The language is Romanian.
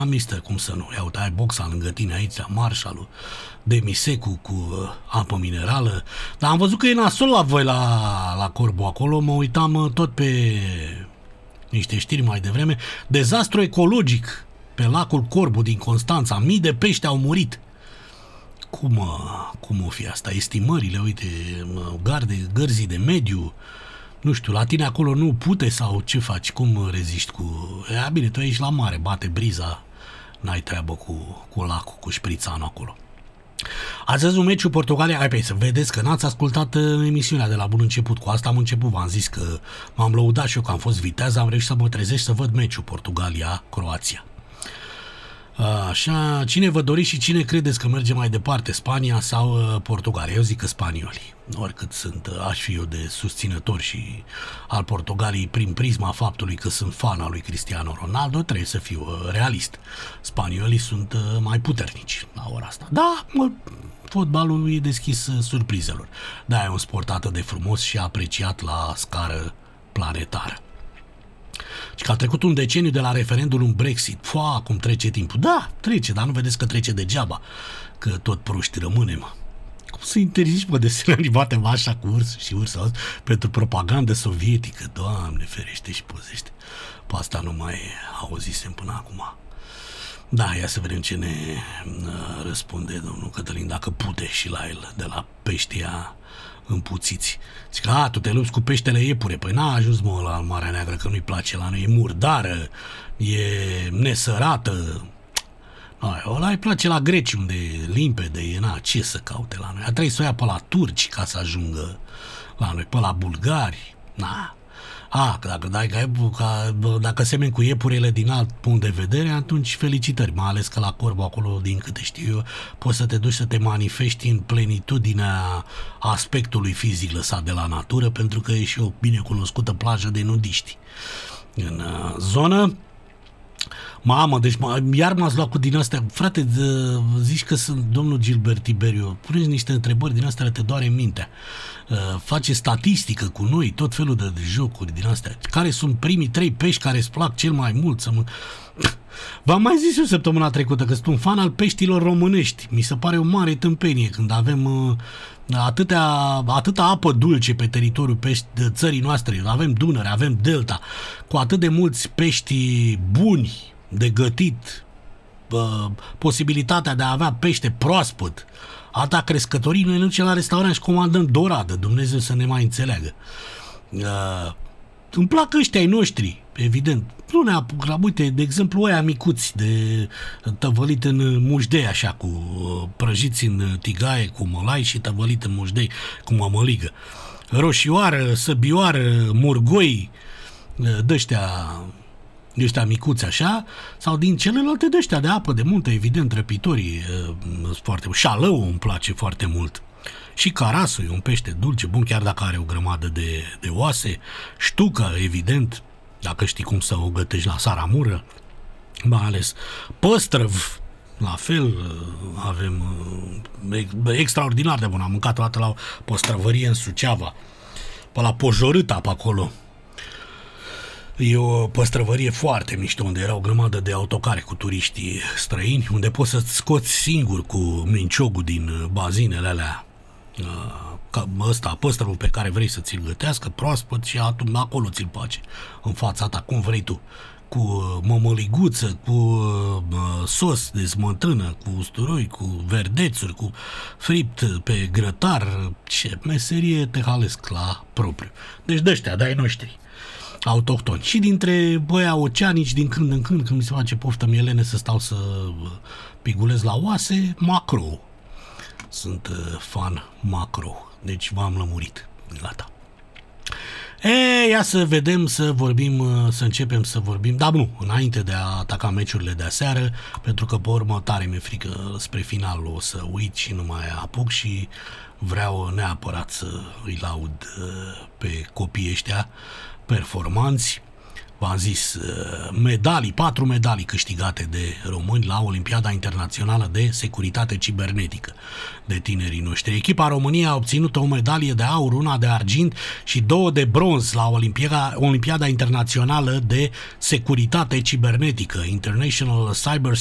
Mister, cum să nu? Ia uite, ai boxa lângă tine aici, Marshall-ul, Demisecu cu apă minerală. Dar am văzut că e nasol la voi la Corbu acolo, mă uitam tot pe niște știri mai devreme. Dezastru ecologic pe lacul Corbu din Constanța. Mii de pești au murit. Cum o fi asta? Estimările, uite, gărzii de mediu. Nu știu, la tine acolo nu pute sau ce faci? Cum reziști cu... bine, tu ești la mare, bate briza, n-ai treabă cu lacul, cu șprițanul acolo. Ați văzut meciul Portugalia? Hai pe să vedeți că n-ați ascultat emisiunea de la bun început. Cu asta am început, v-am zis că m-am lăudat și eu că am fost viteaz, am reușit să mă trezesc să văd meciul Portugalia-Croația. Așa, cine vă doriți și cine credeți că merge mai departe, Spania sau Portugalia? Eu zic că spaniolii, oricât aș fi eu de susținător și al Portugaliei prin prisma faptului că sunt fan al lui Cristiano Ronaldo, trebuie să fiu realist. Spaniolii sunt mai puternici la ora asta. Da, fotbalul e deschis surprizelor. Da, e un sport atât de frumos și apreciat la scară planetară. Și că a trecut un deceniu de la referendumul în Brexit. Cum trece timpul. Da, trece, dar nu vedeți că trece degeaba. Că tot proști rămânem. Cum să interzici, desenele animate așa cu urs și urs pentru propagandă sovietică? Doamne ferește și păzește. Pe asta nu mai auzisem până acum. Da, ia să vedem ce ne răspunde domnul Cătălin, dacă pute și la el de la peștia împuțiți. Zic că, tu te lupți cu peștele iepure. Păi n-a ajuns, la Marea Neagră, că nu-i place la noi. E murdară, e nesărată. Ăla îi place la greci, unde e limpede, ce să caute la noi. A trebuit să o ia pe la turci ca să ajungă la noi, pe la bulgari. Dacă semeni cu iepurele din alt punct de vedere, atunci felicitări, mai ales că la Corbu acolo, din câte știu eu, poți să te duci să te manifesti în plenitudinea aspectului fizic lăsat de la natură, pentru că e și o binecunoscută plajă de nudiști în zonă. Mamă, deci iar m-ați luat cu din astea. Frate, zici că sunt domnul Gilbert Tiberiu. Puneți niște întrebări din astea, te doare mintea. Face statistică cu noi, tot felul de jocuri din astea. Care sunt primii 3 pești care îți plac cel mai mult? V-am mai zis eu săptămâna trecută că sunt un fan al peștilor românești. Mi se pare o mare tâmpenie când avem atâta apă dulce pe teritoriul țării noastre. Avem Dunăre, avem Delta, cu atât de mulți pești buni de gătit, posibilitatea de a avea pește proaspăt, atâta crescătorii, noi ne ducem la restaurant și comandăm doradă, Dumnezeu să ne mai înțeleagă. Îmi plac ăștia ai noștri, evident. Nu ne apucăm, uite, de exemplu, ăia micuți de tăvălit în mușdei, așa, cu prăjiți în tigaie, cu mălai și tăvălit în mușdei, cu mămăligă. Roșioară, săbioară, murgoi, de-ăștia micuți așa, sau din celelalte de-ăștia de apă de munte, evident, răpitorii, foarte bun. Șalău îmi place foarte mult. Și carasul e un pește dulce, bun, chiar dacă are o grămadă de oase. Ștucă, evident, dacă știi cum să o gătești la saramură, mai ales păstrăv, la fel, avem extraordinar de bun. Am mâncat o dată la o păstrăvărie în Suceava, pe la Pojorâta, pe acolo. E o păstrăvărie foarte mișto, unde era o grămadă de autocare cu turiștii străini, unde poți să-ți scoți singur cu minciogul din bazinele alea păstrăvul pe care vrei să ți-l gătească, proaspăt, și acolo ți-l face, în fața ta, cum vrei tu, cu mămăliguță, cu sos de smântână, cu usturoi, cu verdețuri, cu fript pe grătar. Ce meserie te halesc la propriu. Deci de-ăștia, de-ai noștri autohtoni. Și dintre băia oceanici, din când în când mi se face poftă mielene să stau să pigulez la oase, macro. Sunt fan macro. Deci v-am lămurit. Gata. Ia să vedem, să vorbim, să începem să vorbim. Da, nu, înainte de a ataca meciurile de aseară, pentru că pe urmă tare mi-e frică spre final o să uit și nu mai apuc și vreau neapărat să îi laud pe copiii ăștia performanți. v-am zis, medalii, 4 medalii câștigate de români la Olimpiada Internațională de Securitate Cibernetică de tinerii noștri. Echipa României a obținut o medalie de aur, una de argint și 2 de bronz la Olimpiada Internațională de Securitate Cibernetică, International Cyber